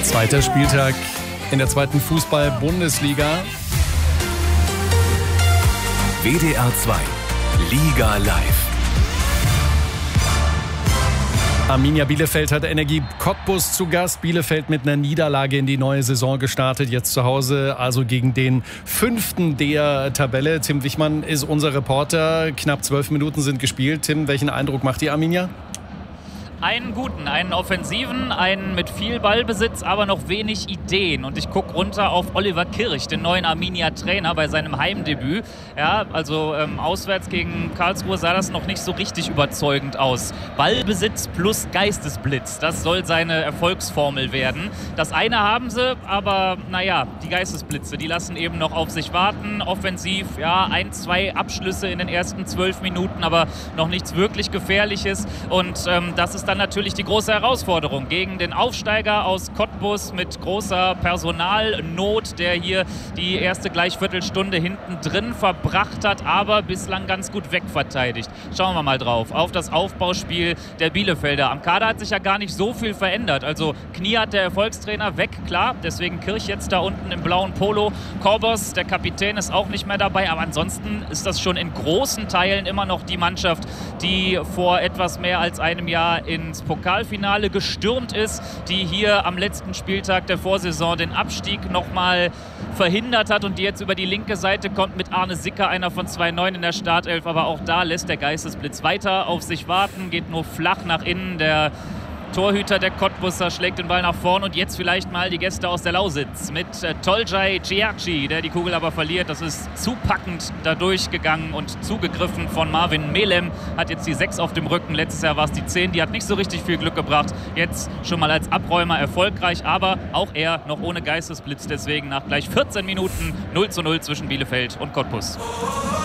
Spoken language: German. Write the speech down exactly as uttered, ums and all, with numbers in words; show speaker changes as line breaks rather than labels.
Zweiter Spieltag in der zweiten Fußball-Bundesliga.
W D R zwei Liga live.
Arminia Bielefeld hat Energie Cottbus zu Gast. Bielefeld mit einer Niederlage in die neue Saison gestartet. Jetzt zu Hause, also gegen den Fünften der Tabelle. Tim Wichmann ist unser Reporter. Knapp zwölf Minuten sind gespielt. Tim, welchen Eindruck macht die Arminia?
Einen guten, einen offensiven, einen mit viel Ballbesitz, aber noch wenig Ideen. Und ich gucke runter auf Oliver Kirch, den neuen Arminia-Trainer bei seinem Heimdebüt. Ja, also ähm, auswärts gegen Karlsruhe sah das noch nicht so richtig überzeugend aus. Ballbesitz plus Geistesblitz, das soll seine Erfolgsformel werden. Das eine haben sie, aber naja, die Geistesblitze, die lassen eben noch auf sich warten. Offensiv, ja, ein, zwei Abschlüsse in den ersten zwölf Minuten, aber noch nichts wirklich Gefährliches. Und ähm, das ist dann natürlich die große Herausforderung gegen den Aufsteiger aus Cottbus mit großer Personalnot, der hier die erste Gleichviertelstunde hinten drin verbracht hat, aber bislang ganz gut wegverteidigt. Schauen wir mal drauf auf das Aufbauspiel der Bielefelder. Am Kader hat sich ja gar nicht so viel verändert. Also Knie hat der Erfolgstrainer weg, klar, deswegen Kirch jetzt da unten im blauen Polo. Korbos, der Kapitän, ist auch nicht mehr dabei, aber ansonsten ist das schon in großen Teilen immer noch die Mannschaft, die vor etwas mehr als einem Jahr in ins Pokalfinale gestürmt ist, die hier am letzten Spieltag der Vorsaison den Abstieg nochmal verhindert hat und die jetzt über die linke Seite kommt mit Arne Sicker, einer von zwei Neuen in der Startelf, aber auch da lässt der Geistesblitz weiter auf sich warten, geht nur flach nach innen. Der Torhüter der Cottbusser schlägt den Ball nach vorn und jetzt vielleicht mal die Gäste aus der Lausitz mit äh, Tolcay Ciacci, der die Kugel aber verliert. Das ist zu packend da durchgegangen und zugegriffen von Marvin Melem. Hat jetzt die sechs auf dem Rücken. Letztes Jahr war es die zehn. Die hat nicht so richtig viel Glück gebracht. Jetzt schon mal als Abräumer erfolgreich, aber auch er noch ohne Geistesblitz. Deswegen nach gleich vierzehn Minuten null zu null zwischen Bielefeld und Cottbus.